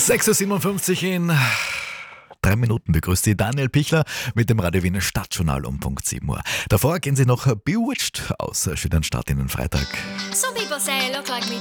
6.57 Uhr in 3 Minuten begrüßt Sie Daniel Pichler mit dem Radio Wiener Stadtjournal um Punkt 7 Uhr. Davor gehen Sie noch Bewitched aus. Schönen Start in den Freitag. Some people say I look like me